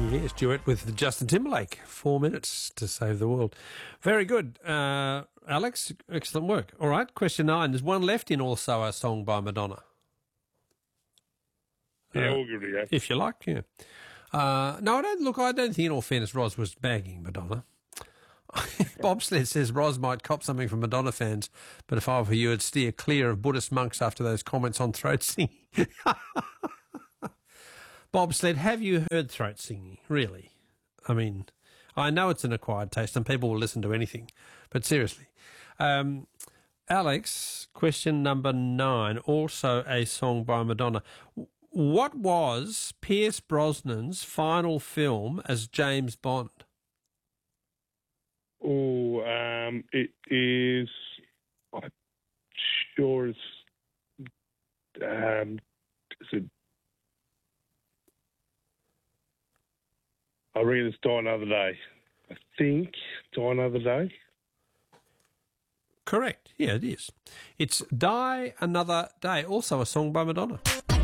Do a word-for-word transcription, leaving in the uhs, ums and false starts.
Yes, duet with Justin Timberlake. Four minutes to save the world. Very good. Uh, Alex, excellent work. All right, question nine. There's one left in Also a Song by Madonna. Yeah, Uh, we'll give it a go. If you like, yeah. Uh, no, I don't. Look, I don't think in all fairness Roz was bagging Madonna. Bobsled says Roz might cop something from Madonna fans, but if I were you, I'd steer clear of Buddhist monks after those comments on throat singing. Bobsled, have you heard throat singing? Really? I mean, I know it's an acquired taste and people will listen to anything, but seriously. Um, Alex, question number nine, Also a Song by Madonna. What was Pierce Brosnan's final film as James Bond? Oh, um, it is. I'm sure it's. Um, is it? I reckon it's Die Another Day. I think Die Another Day. Correct. Yeah, it is. It's Die Another Day, also a song by Madonna.